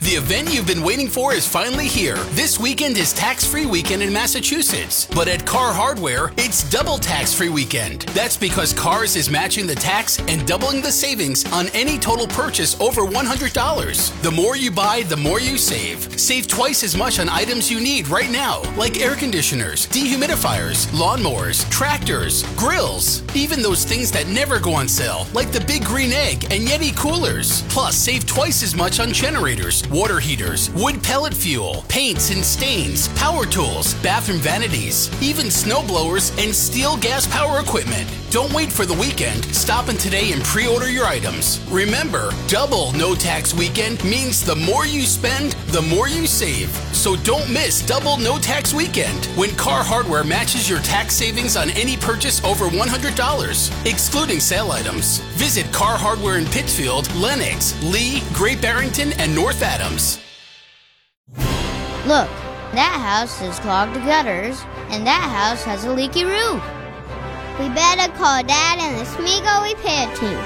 The event you've been waiting for is finally here. This weekend is tax-free weekend in Massachusetts. But at Car Hardware, it's double tax-free weekend. That's because Cars is matching the tax and doubling the savings on any total purchase over $100. The more you buy, the more you save. Save twice as much on items you need right now, like air conditioners, dehumidifiers, lawnmowers, tractors, grills, even those things that never go on sale, like the Big Green Egg and Yeti coolers. Plus, save twice as much on generators, water heaters, wood pellet fuel, paints and stains, power tools, bathroom vanities, even snow blowers and steel gas power equipment. Don't wait for the weekend. Stop in today and pre-order your items. Remember, double no tax weekend means the more you spend, the more you save. So don't miss double no tax weekend when Car Hardware matches your tax savings on any purchase over $100, excluding sale items. Visit Car Hardware in Pittsfield, Lenox, Lee, Great Barrington, and North Adams. Look, that house has clogged gutters, and that house has a leaky roof. We better call Dad and the Smeagol repair team.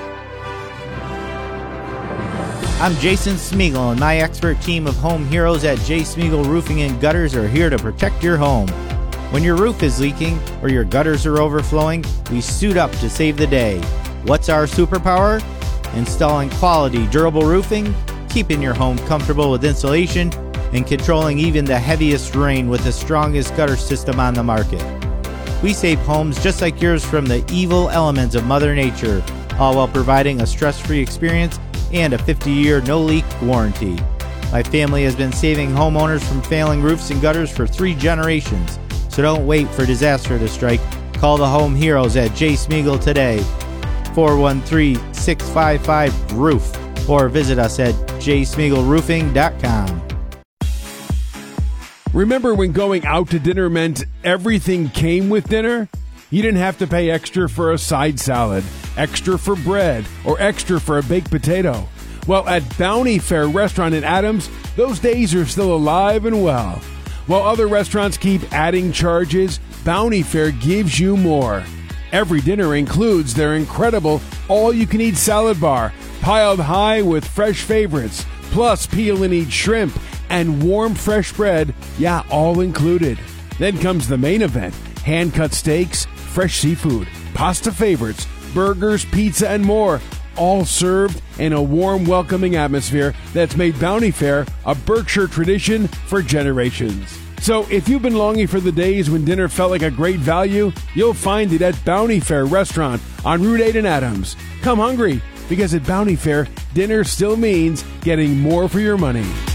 I'm Jason Smeagol, and my expert team of home heroes at J. Smeagol Roofing and Gutters are here to protect your home. When your roof is leaking or your gutters are overflowing, we suit up to save the day. What's our superpower? Installing quality, durable roofing, keeping your home comfortable with insulation, and controlling even the heaviest rain with the strongest gutter system on the market. We save homes just like yours from the evil elements of Mother Nature, all while providing a stress-free experience and a 50-year no-leak warranty. My family has been saving homeowners from failing roofs and gutters for 3 generations, so don't wait for disaster to strike. Call the home heroes at J. Smeagol today, 413-655-ROOF, or visit us at jsmeagolroofing.com. Remember when going out to dinner meant everything came with dinner? You didn't have to pay extra for a side salad, extra for bread, or extra for a baked potato. Well, at Bounty Fair Restaurant in Adams, those days are still alive and well. While other restaurants keep adding charges, Bounty Fair gives you more. Every dinner includes their incredible all-you-can-eat salad bar, piled high with fresh favorites, plus peel-and-eat shrimp, and warm fresh bread, yeah, all included. Then comes the main event, hand-cut steaks, fresh seafood, pasta favorites, burgers, pizza, and more, all served in a warm, welcoming atmosphere that's made Bounty Fair a Berkshire tradition for generations. So if you've been longing for the days when dinner felt like a great value, you'll find it at Bounty Fair Restaurant on Route 8 in Adams. Come hungry, because at Bounty Fair, dinner still means getting more for your money.